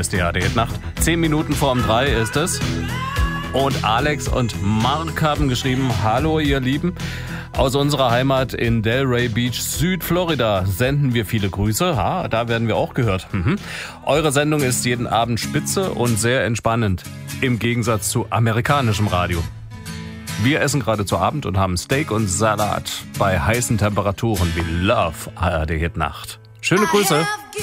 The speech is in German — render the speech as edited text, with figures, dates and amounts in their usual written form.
ist die ARD-Nacht. 10 Minuten vor 3 ist es. Und Alex und Mark haben geschrieben, hallo ihr Lieben. Aus unserer Heimat in Delray Beach, Südflorida, senden wir viele Grüße. Da werden wir auch gehört. Eure Sendung ist jeden Abend spitze und sehr entspannend. Im Gegensatz zu amerikanischem Radio. Wir essen gerade zu Abend und haben Steak und Salat bei heißen Temperaturen. We love ARD-Nacht. Schöne Grüße.